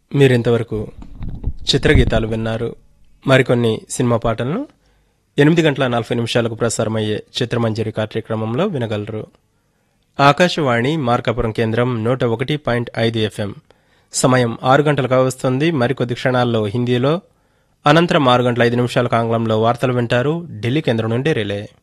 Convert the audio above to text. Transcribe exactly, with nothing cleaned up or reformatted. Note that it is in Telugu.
మీరింతవరకు చిత్రగీతాలు విన్నారు. మరికొన్ని సినిమా పాటలను ఎనిమిది గంటల నలభై నిమిషాలకు ప్రసారమయ్యే చిత్రమంజరి కార్యక్రమంలో వినగలరు. ఆకాశవాణి మార్కాపురం కేంద్రం నూట ఒకటి పాయింట్ ఐదు ఎఫ్ఎం. సమయం ఆరు గంటలకు వస్తుంది. మరికొద్ది క్షణాల్లో హిందీలో, అనంతరం ఆరు గంటల ఐదు నిమిషాలకు ఆంగ్లంలో వార్తలు వింటారు. ఢిల్లీ కేంద్రం నుండి రిలే.